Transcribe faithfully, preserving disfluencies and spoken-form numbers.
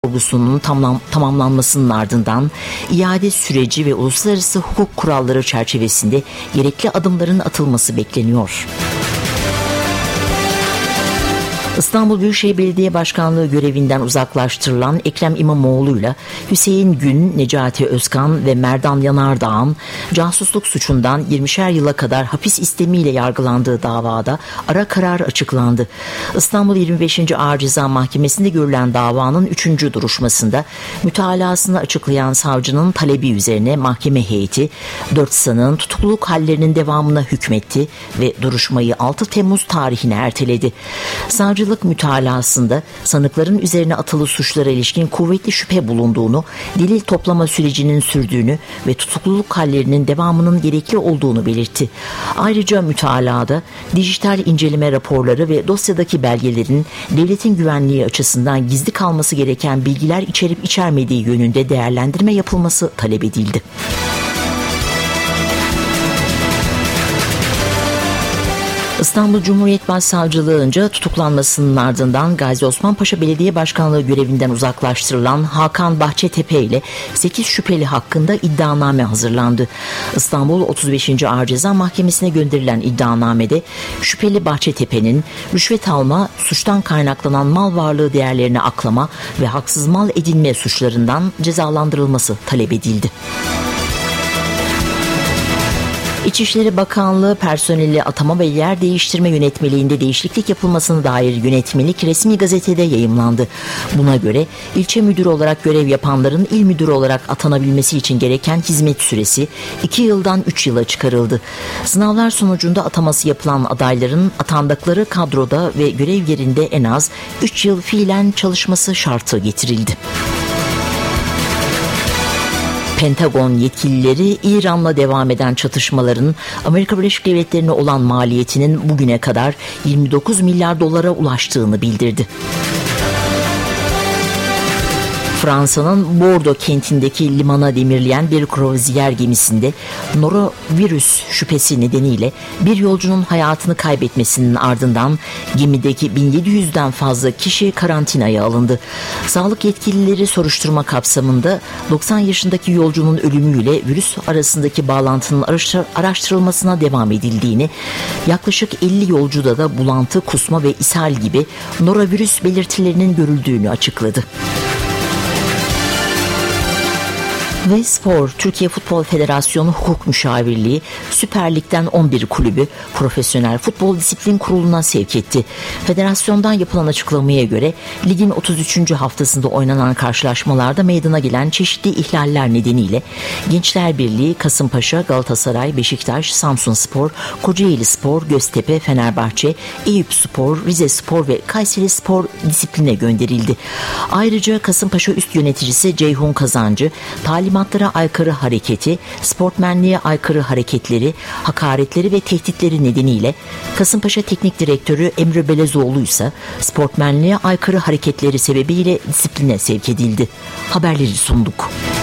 sorgusunun tamam, tamamlanmasının ardından iade süreci ve uluslararası hukuk kuralları çerçevesinde gerekli adımların atılması bekleniyor. İstanbul Büyükşehir Belediye Başkanlığı görevinden uzaklaştırılan Ekrem İmamoğlu'yla Hüseyin Gün, Necati Özkan ve Merdan Yanardağ'ın casusluk suçundan yirmişer yıla kadar hapis istemiyle yargılandığı davada ara karar açıklandı. İstanbul yirmi beşinci Ağır Ceza Mahkemesi'nde görülen davanın üçüncü duruşmasında mütalasını açıklayan savcının talebi üzerine mahkeme heyeti dört sanığın tutukluluk hallerinin devamına hükmetti ve duruşmayı altı Temmuz tarihine erteledi. Savcılık mütalasında sanıkların üzerine atılı suçlara ilişkin kuvvetli şüphe bulunduğunu, delil toplama sürecinin sürdüğünü ve tutukluluk hallerinin devamının gerekli olduğunu belirtti. Ayrıca mütalada dijital inceleme raporları ve dosyadaki belgelerin devletin güvenliği açısından gizli kalması gereken bilgiler içerip içermediği yönünde değerlendirme yapılması talep edildi. İstanbul Cumhuriyet Başsavcılığı'nca tutuklanmasının ardından Gazi Osman Paşa Belediye Başkanlığı görevinden uzaklaştırılan Hakan Bahçetepe ile sekiz şüpheli hakkında iddianame hazırlandı. İstanbul otuz beşinci Ağır Ceza Mahkemesi'ne gönderilen iddianamede şüpheli Bahçetepe'nin rüşvet alma, suçtan kaynaklanan mal varlığı değerlerini aklama ve haksız mal edinme suçlarından cezalandırılması talep edildi. İçişleri Bakanlığı personeli atama ve yer değiştirme yönetmeliğinde değişiklik yapılmasına dair yönetmelik resmi gazetede yayımlandı. Buna göre ilçe müdürü olarak görev yapanların il müdürü olarak atanabilmesi için gereken hizmet süresi iki yıldan üç yıla çıkarıldı. Sınavlar sonucunda ataması yapılan adayların atandıkları kadroda ve görev yerinde en az üç yıl fiilen çalışması şartı getirildi. Pentagon yetkilileri İran'la devam eden çatışmaların Amerika Birleşik Devletleri'ne olan maliyetinin bugüne kadar yirmi dokuz milyar dolara ulaştığını bildirdi. Fransa'nın Bordeaux kentindeki limana demirleyen bir kruvaziyer gemisinde norovirüs şüphesi nedeniyle bir yolcunun hayatını kaybetmesinin ardından gemideki bin yedi yüzden fazla kişi karantinaya alındı. Sağlık yetkilileri soruşturma kapsamında doksan yaşındaki yolcunun ölümüyle virüs arasındaki bağlantının araştırılmasına devam edildiğini, yaklaşık elli yolcuda da bulantı, kusma ve ishal gibi norovirüs belirtilerinin görüldüğünü açıkladı. Ve Spor, Türkiye Futbol Federasyonu Hukuk Müşavirliği Süper Lig'den on bir kulübü Profesyonel Futbol Disiplin Kurulu'na sevk etti. Federasyondan yapılan açıklamaya göre ligin otuz üçüncü haftasında oynanan karşılaşmalarda meydana gelen çeşitli ihlaller nedeniyle Gençler Birliği, Kasımpaşa, Galatasaray, Beşiktaş, Samsunspor, Kocaelispor, Göztepe, Fenerbahçe, Eyüpspor, Rizespor ve Kayserispor disipline gönderildi. Ayrıca Kasımpaşa üst yöneticisi Ceyhun Kazancı, talim talimatlara aykırı hareketi, sportmenliğe aykırı hareketleri, hakaretleri ve tehditleri nedeniyle Kasımpaşa Teknik Direktörü Emre Belezoğlu ise sportmenliğe aykırı hareketleri sebebiyle disipline sevk edildi. Haberleri sunduk.